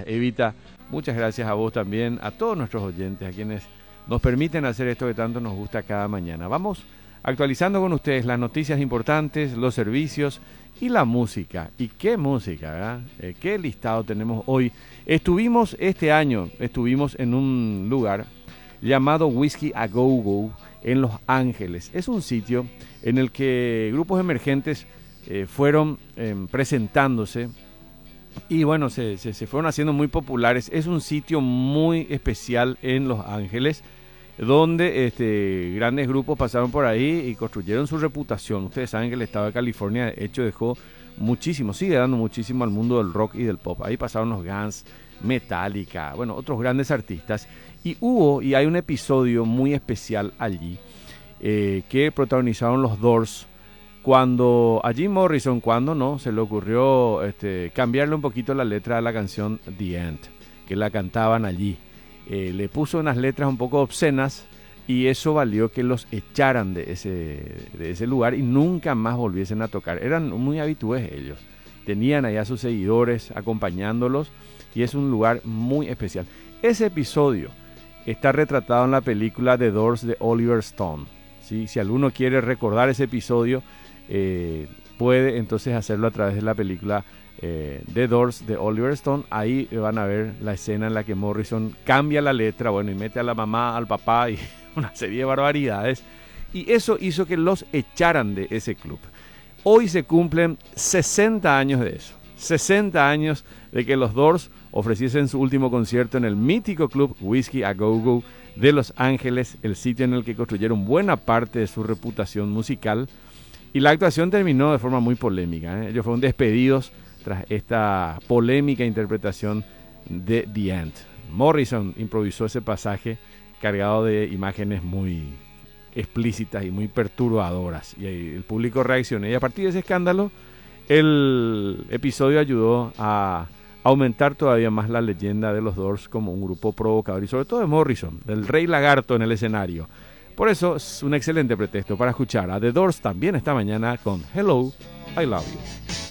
Evita, muchas gracias a vos también, a todos nuestros oyentes, a quienes nos permiten hacer esto que tanto nos gusta cada mañana. Vamos actualizando con ustedes las noticias importantes, los servicios y la música. ¿Y qué música, verdad? ¿Qué listado tenemos hoy? Este año estuvimos en un lugar llamado Whiskey A Go Go en Los Ángeles. Es un sitio en el que grupos emergentes fueron presentándose y bueno, se fueron haciendo muy populares. Es un sitio muy especial en Los Ángeles, donde grandes grupos pasaron por ahí y construyeron su reputación. Ustedes saben que el estado de California, de hecho, dejó muchísimo, sigue dando muchísimo al mundo del rock y del pop. Ahí pasaron los Guns, Metallica, bueno, otros grandes artistas. Y hay un episodio muy especial allí que protagonizaron los Doors, cuando a Jim Morrison, se le ocurrió cambiarle un poquito la letra a la canción The End, que la cantaban allí. Le puso unas letras un poco obscenas y eso valió que los echaran de ese lugar y nunca más volviesen a tocar. Eran muy habitués ellos, tenían allá a sus seguidores acompañándolos y es un lugar muy especial. Ese episodio está retratado en la película The Doors de Oliver Stone, ¿sí? Si alguno quiere recordar ese episodio, puede entonces hacerlo a través de la película The Doors de Oliver Stone. Ahí van a ver la escena en la que Morrison cambia la letra, bueno, y mete a la mamá, al papá y una serie de barbaridades. Y eso hizo que los echaran de ese club. Hoy se cumplen 60 años de eso. 60 años de que los Doors ofreciesen su último concierto en el mítico club Whiskey A Go Go de Los Ángeles, el sitio en el que construyeron buena parte de su reputación musical. Y la actuación terminó de forma muy polémica, ¿eh? Ellos fueron despedidos tras esta polémica interpretación de The End. Morrison improvisó ese pasaje cargado de imágenes muy explícitas y muy perturbadoras. Y el público reaccionó. Y a partir de ese escándalo, el episodio ayudó a aumentar todavía más la leyenda de los Doors como un grupo provocador. Y sobre todo de Morrison, del Rey Lagarto en el escenario. Por eso es un excelente pretexto para escuchar a The Doors también esta mañana con Hello, I Love You.